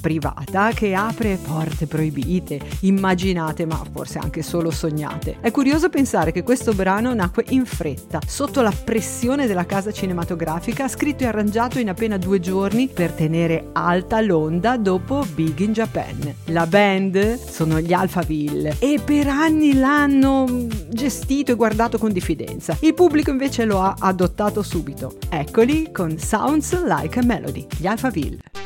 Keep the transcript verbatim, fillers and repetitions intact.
privata che apre porte proibite, immaginate ma forse anche solo sognate. È curioso pensare che questo brano nacque in fretta, sotto la pressione della casa cinematografica, scritto e arrangiato in appena due giorni per tenere alta l'onda dopo Big in Japan. La band sono gli Alphaville e per anni l'hanno gestito e guardato con diffidenza. Il pubblico invece lo ha adottato subito. Eccoli con Sounds Like a Melody, gli Alphaville.